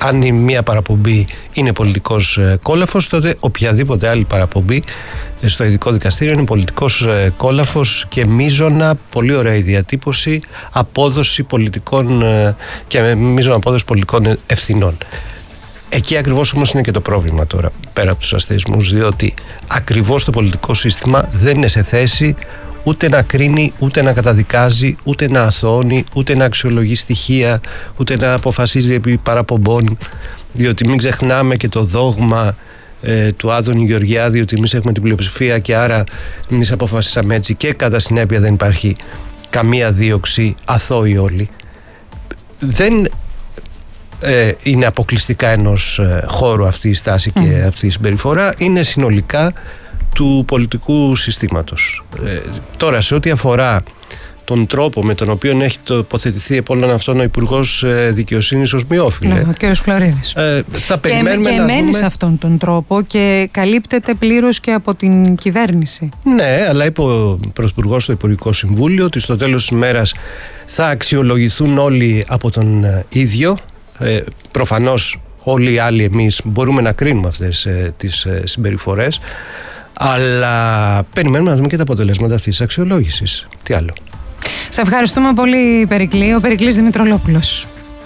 αν η μία παραπομπή είναι πολιτικός κόλαφος, τότε οποιαδήποτε άλλη παραπομπή στο ειδικό δικαστήριο είναι πολιτικός κόλαφος και μείζωνα, πολύ ωραία η διατύπωση, απόδοση πολιτικών και μείζωνα απόδοση πολιτικών ευθυνών. Εκεί ακριβώς όμως είναι και το πρόβλημα τώρα, πέρα από τους αστεισμούς, διότι ακριβώς το πολιτικό σύστημα δεν είναι σε θέση ούτε να κρίνει, ούτε να καταδικάζει, ούτε να αθωώνει, ούτε να αξιολογεί στοιχεία, ούτε να αποφασίζει επί παραπομπών, διότι μην ξεχνάμε και το δόγμα του Άδωνη Γεωργιάδη ότι εμείς έχουμε την πλειοψηφία και άρα εμείς αποφασίσαμε έτσι και κατά συνέπεια δεν υπάρχει καμία δίωξη, αθώοι όλοι. Δεν είναι αποκλειστικά ενός χώρου αυτή η στάση και αυτή η συμπεριφορά, είναι συνολικά του πολιτικού συστήματος. Τώρα, σε ό,τι αφορά τον τρόπο με τον οποίο έχει τοποθετηθεί επ' όλων αυτών ο Υπουργός Δικαιοσύνης ως μειόφιλε. Ο κ. Φλωρίδης. Θα περιμένουμε και να μένει δούμε... σε αυτόν τον τρόπο και καλύπτεται πλήρως και από την κυβέρνηση. Ναι, αλλά είπε ο Πρωθυπουργός στο Υπουργικό Συμβούλιο ότι στο τέλος της ημέρας θα αξιολογηθούν όλοι από τον ίδιο. Προφανώς όλοι οι άλλοι εμείς μπορούμε να κρίνουμε αυτές τις συμπεριφορές, αλλά περιμένουμε να δούμε και τα αποτελέσματα αυτής της αξιολόγησης. Τι άλλο. Σε ευχαριστούμε πολύ, Περικλή. Ο Περικλής Δημητρολόπουλος.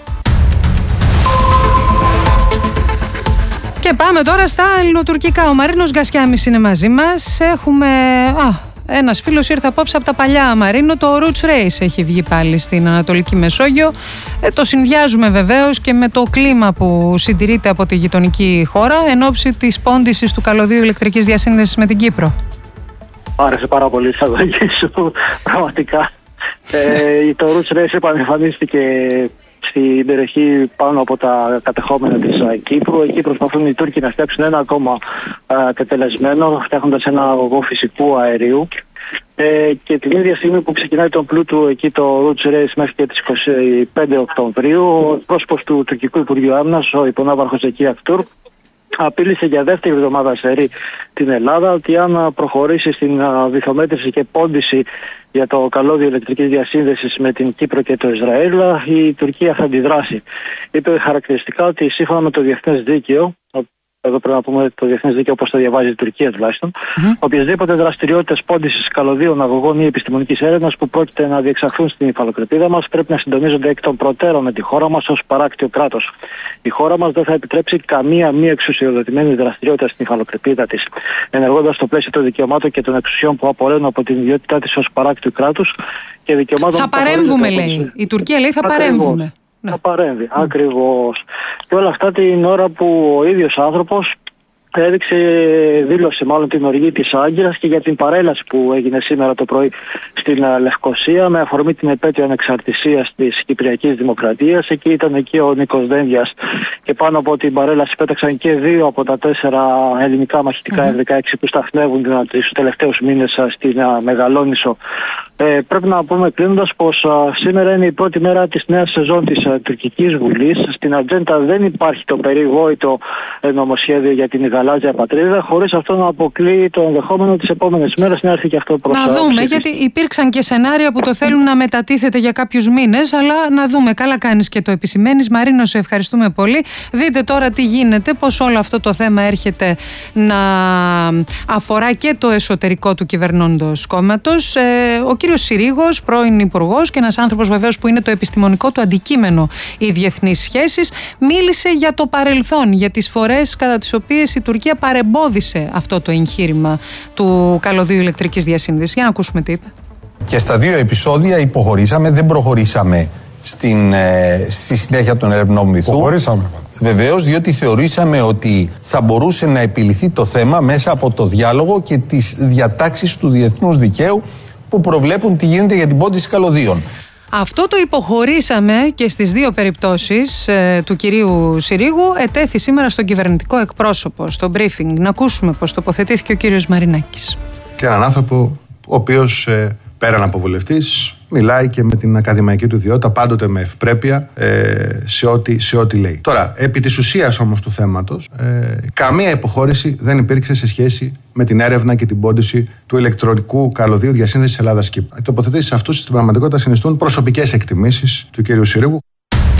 Και πάμε τώρα στα ελληνοτουρκικά. Ο Μαρίνος Γκασιάμις είναι μαζί μας. Έχουμε... ένας φίλος ήρθε απόψε από τα παλιά, Μαρίνο. Το Roots Race έχει βγει πάλι στην Ανατολική Μεσόγειο. Το συνδυάζουμε βεβαίως και με το κλίμα που συντηρείται από τη γειτονική χώρα εν ώψη της πόντισης του καλωδίου ηλεκτρικής διασύνδεσης με την Κύπρο. Άρεσε πάρα πολύ η εισαγωγή σου, πραγματικά. Το Roots Race επανεμφανίστηκε στην περιοχή πάνω από τα κατεχόμενα της Κύπρου. Εκεί προσπαθούν οι Τούρκοι να φτιάξουν ένα ακόμα τετελεσμένο, φτιάχνοντας ένα αγωγό φυσικού αερίου. Και την ίδια στιγμή που ξεκινάει τον πλούτο εκεί το Roots Race μέχρι και τις 25 Οκτωβρίου, ο πρόσωπος του τουρκικού Υπουργείου Άμυνας, ο υπονάβαρχος Ζεκί Ακτούρ, απείλησε για δεύτερη εβδομάδα σερί την Ελλάδα ότι αν προχωρήσει στην βυθομέτρηση και πόντιση για το καλώδιο ηλεκτρικής διασύνδεσης με την Κύπρο και το Ισραήλ, η Τουρκία θα αντιδράσει. Είπε χαρακτηριστικά ότι σύμφωνα με το διεθνές δίκαιο, εδώ πρέπει να πούμε το διεθνές δίκαιο όπως το διαβάζει η Τουρκία τουλάχιστον, οποιασδήποτε δραστηριότητες πόντισης καλωδίων, αγωγών ή επιστημονικής έρευνας που πρόκειται να διεξαχθούν στην υφαλοκρηπίδα μας πρέπει να συντονίζονται εκ των προτέρων με τη χώρα μας ως παράκτιο κράτος. Η χώρα μας δεν θα επιτρέψει καμία μη εξουσιοδοτημένη δραστηριότητα στην υφαλοκρηπίδα της, ενεργώντας στο πλαίσιο των δικαιωμάτων και των εξουσιών που απορρέουν από την ιδιότητά της ως παράκτιου κράτους και δικαιωμάτων. Θα παρέμβουμε, λέει. Η Τουρκία λέει θα παρέμβουμε. Θα παρέμβει, ακριβώς. Και όλα αυτά την ώρα που ο ίδιος άνθρωπος δήλωσε μάλλον την οργή της Άγκυρας και για την παρέλαση που έγινε σήμερα το πρωί στην Λευκοσία με αφορμή την επέτειο ανεξαρτησίας της Κυπριακής Δημοκρατίας. Εκεί ήταν και ο Νίκος Δένδιας και πάνω από την παρέλαση πέταξαν και 2 από τα 4 ελληνικά μαχητικά F-16 που σταθμεύουν τους τελευταίους μήνες στην Μεγαλόνισσο. Πρέπει να πούμε κλείνοντας πως σήμερα είναι η πρώτη μέρα της νέας σεζόν της τουρκικής Βουλής. Στην ατζέντα δεν υπάρχει το περιβόητο νομοσχέδιο για την γαλάζια πατρίδα, χωρίς αυτό να αποκλείει το ενδεχόμενο τις επόμενες μέρες να έρθει και αυτό προς να δούμε, γιατί υπήρξαν και σενάρια που το θέλουν να μετατίθεται για κάποιους μήνες, αλλά να δούμε. Καλά κάνεις και το επισημαίνεις. Μαρίνο, σε ευχαριστούμε πολύ. Δείτε τώρα τι γίνεται, πως όλο αυτό το θέμα έρχεται να αφορά και το εσωτερικό του κυβερνώντος κόμματος. Ο κύριος Συρίγος, πρώην υπουργός και ένας άνθρωπος βεβαίως που είναι το επιστημονικό του αντικείμενο οι διεθνείς σχέσεις, μίλησε για το παρελθόν, για τις φορές κατά τις οποίες η Τουρκία παρεμπόδισε αυτό το εγχείρημα του καλωδίου ηλεκτρικής διασύνδεσης. Για να ακούσουμε τι είπε. Και στα 2 επεισόδια υποχωρήσαμε, δεν προχωρήσαμε στη συνέχεια των ερευνών βυθού. Υποχωρήσαμε. Βεβαίως, διότι θεωρήσαμε ότι θα μπορούσε να επιληθεί το θέμα μέσα από το διάλογο και τις διατάξεις του διεθνούς δικαίου που προβλέπουν τι γίνεται για την πόντιση καλωδίων. Αυτό το υποχωρήσαμε και στις 2 περιπτώσεις του κυρίου Συρίγου ετέθη σήμερα στον κυβερνητικό εκπρόσωπο, στο briefing. Να ακούσουμε πώς τοποθετήθηκε ο κύριος Μαρινάκης. Και έναν άνθρωπο ο οποίος πέραν από βουλευτής μιλάει και με την ακαδημαϊκή του ιδιότητα, πάντοτε με ευπρέπεια σε ό,τι λέει. Τώρα, επί της ουσίας όμως του θέματος, καμία υποχώρηση δεν υπήρξε σε σχέση με την έρευνα και την πόντιση του ηλεκτρονικού καλωδίου διασύνδεσης Ελλάδας-Κύπρου. Οι τοποθετήσεις αυτούς στην πραγματικότητα συνιστούν προσωπικές εκτιμήσεις του κ. Συρίγου.